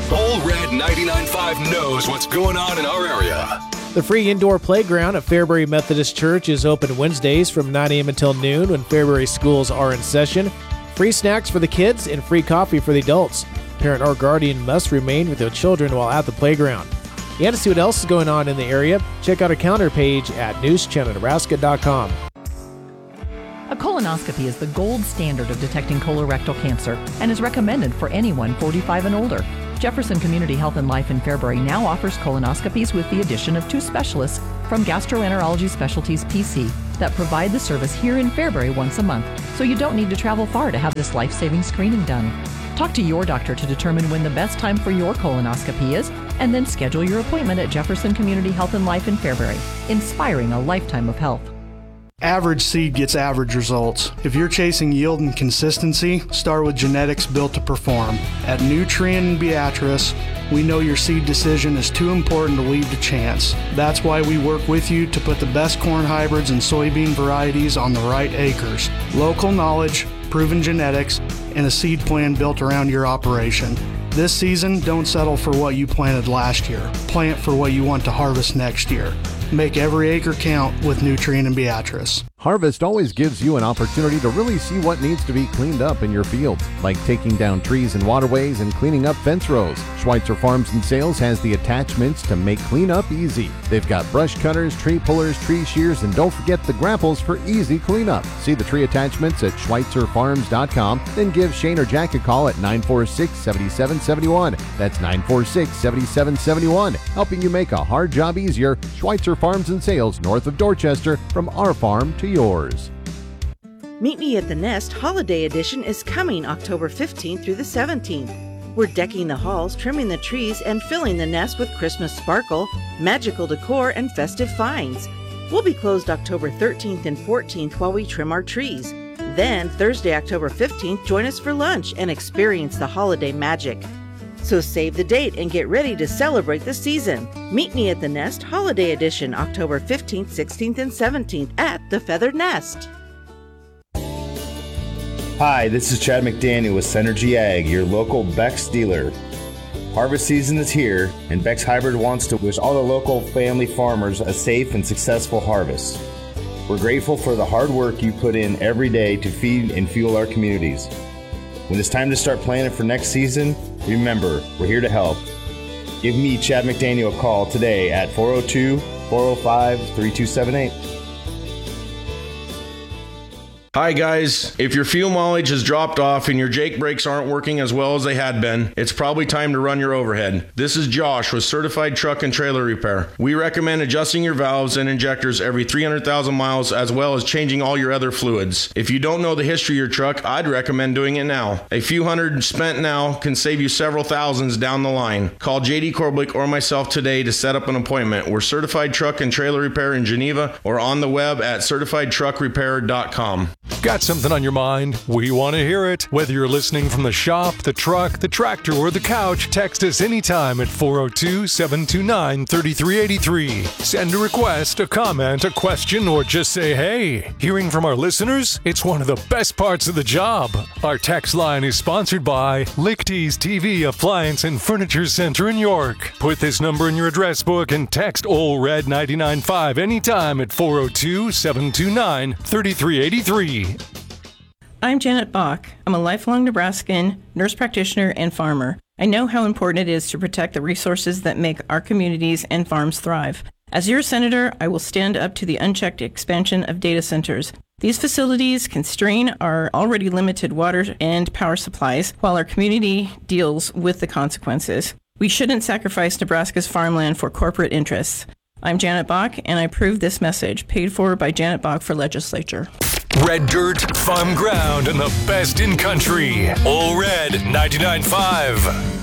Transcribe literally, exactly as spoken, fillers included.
Ole Red ninety-nine point five knows what's going on in our area. The free indoor playground at Fairbury Methodist Church is open Wednesdays from nine a.m. until noon when Fairbury schools are in session. Free snacks for the kids and free coffee for the adults. Parent or guardian must remain with their children while at the playground. And to see what else is going on in the area, check out our calendar page at news channel nebraska dot com. A colonoscopy is the gold standard of detecting colorectal cancer and is recommended for anyone forty-five and older. Jefferson Community Health and Life in Fairbury now offers colonoscopies with the addition of two specialists from Gastroenterology Specialties P C that provide the service here in Fairbury once a month, so you don't need to travel far to have this life-saving screening done. Talk to your doctor to determine when the best time for your colonoscopy is, and then schedule your appointment at Jefferson Community Health and Life in Fairbury, inspiring a lifetime of health. Average seed gets average results. If you're chasing yield and consistency, start with genetics built to perform. At Nutrien and Beatrice, we know your seed decision is too important to leave to chance. That's why we work with you to put the best corn hybrids and soybean varieties on the right acres. Local knowledge, proven genetics, and a seed plan built around your operation. This season, don't settle for what you planted last year. Plant for what you want to harvest next year. Make every acre count with Nutrien and Beatrice. Harvest always gives you an opportunity to really see what needs to be cleaned up in your fields, like taking down trees and waterways and cleaning up fence rows. Schweitzer Farms and Sales has the attachments to make cleanup easy. They've got brush cutters, tree pullers, tree shears, and don't forget the grapples for easy cleanup. See the tree attachments at schweitzer farms dot com, then give Shane or Jack a call at nine four six, seven seven seven one. That's nine four six, seven seven seven one, helping you make a hard job easier. Schweitzer Farms and Sales, north of Dorchester, from our farm to yours. Meet Me at the Nest Holiday Edition is coming October fifteenth through the seventeenth. We're decking the halls, trimming the trees, and filling the nest with Christmas sparkle, magical decor, and festive finds. We'll be closed October thirteenth and fourteenth while we trim our trees. Then, Thursday, October fifteenth, join us for lunch and experience the holiday magic. So save the date and get ready to celebrate the season. Meet Me at the Nest Holiday Edition, October fifteenth, sixteenth, and seventeenth at the Feathered Nest. Hi, this is Chad McDaniel with Synergy Ag, your local Beck's dealer. Harvest season is here, and Beck's Hybrid wants to wish all the local family farmers a safe and successful harvest. We're grateful for the hard work you put in every day to feed and fuel our communities. When it's time to start planning for next season, remember, we're here to help. Give me, Chad McDaniel, a call today at four oh two, four oh five, three two seven eight. Hi guys, if your fuel mileage has dropped off and your Jake brakes aren't working as well as they had been, it's probably time to run your overhead. This is Josh with Certified Truck and Trailer Repair. We recommend adjusting your valves and injectors every three hundred thousand miles as well as changing all your other fluids. If you don't know the history of your truck, I'd recommend doing it now. A few hundred spent now can save you several thousands down the line. Call J D Korblick or myself today to set up an appointment. We're Certified Truck and Trailer Repair in Geneva or on the web at certified truck repair dot com. Got something on your mind? We want to hear it. Whether you're listening from the shop, the truck, the tractor, or the couch, text us anytime at four oh two, seven two nine, three three eight three. Send a request, a comment, a question, or just say hey. Hearing from our listeners? It's one of the best parts of the job. Our text line is sponsored by Lichty's T V Appliance and Furniture Center in York. Put this number in your address book and text Ole Red ninety-nine point five anytime at four oh two, seven two nine, three three eight three. I'm Janet Bach. I'm a lifelong Nebraskan, nurse practitioner, and farmer. I know how important it is to protect the resources that make our communities and farms thrive. As your senator, I will stand up to the unchecked expansion of data centers. These facilities constrain our already limited water and power supplies while our community deals with the consequences. We shouldn't sacrifice Nebraska's farmland for corporate interests. I'm Janet Bach, and I approve this message, paid for by Janet Bach for legislature. Red dirt, farm ground, and the best in country. Ole Red ninety-nine point five.